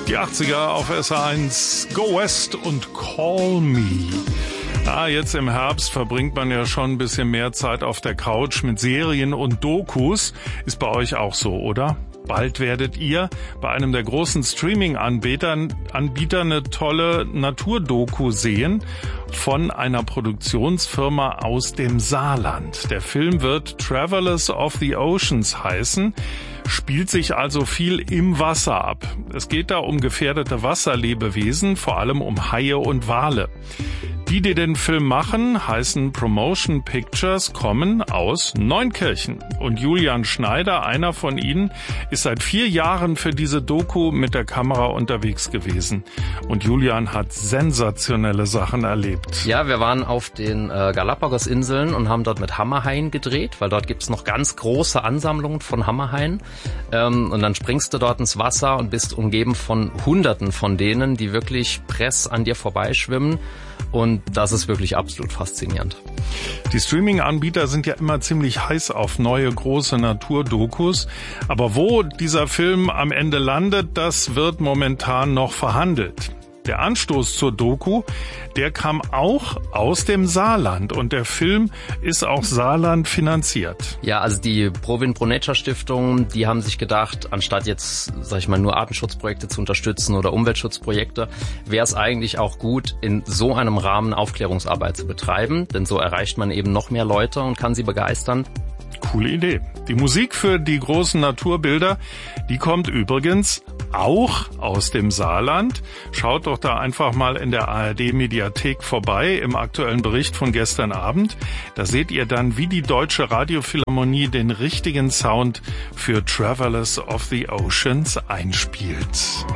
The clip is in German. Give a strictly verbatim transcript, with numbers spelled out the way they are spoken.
Die achtziger auf S R eins, Go West und Call Me. Ah, jetzt im Herbst verbringt man ja schon ein bisschen mehr Zeit auf der Couch mit Serien und Dokus. Ist bei euch auch so, oder? Bald werdet ihr bei einem der großen Streaming-Anbietern Anbieter eine tolle Naturdoku sehen von einer Produktionsfirma aus dem Saarland. Der Film wird Travelers of the Oceans heißen, spielt sich also viel im Wasser ab. Es geht da um gefährdete Wasserlebewesen, vor allem um Haie und Wale. Die, die den Film machen, heißen Promotion Pictures, kommen aus Neunkirchen. Und Julian Schneider, einer von ihnen, ist seit vier Jahren für diese Doku mit der Kamera unterwegs gewesen. Und Julian hat sensationelle Sachen erlebt. Ja, wir waren auf den äh, Galapagos-Inseln und haben dort mit Hammerhaien gedreht, weil dort gibt's noch ganz große Ansammlungen von Hammerhaien. Ähm, und dann springst du dort ins Wasser und bist umgeben von Hunderten von denen, die wirklich press an dir vorbeischwimmen. Und das ist wirklich absolut faszinierend. Die Streaming-Anbieter sind ja immer ziemlich heiß auf neue große Naturdokus. Aber wo dieser Film am Ende landet, das wird momentan noch verhandelt. Der Anstoß zur Doku, der kam auch aus dem Saarland und der Film ist auch Saarland finanziert. Ja, also die Prowind Pro Nature Stiftung, die haben sich gedacht, anstatt jetzt, sag ich mal, nur Artenschutzprojekte zu unterstützen oder Umweltschutzprojekte, wäre es eigentlich auch gut, in so einem Rahmen Aufklärungsarbeit zu betreiben, denn so erreicht man eben noch mehr Leute und kann sie begeistern. Coole Idee. Die Musik für die großen Naturbilder, die kommt übrigens auch aus dem Saarland. Schaut doch da einfach mal in der A R D-Mediathek vorbei im aktuellen Bericht von gestern Abend. Da seht ihr dann, wie die Deutsche Radiophilharmonie den richtigen Sound für Travelers of the Oceans einspielt.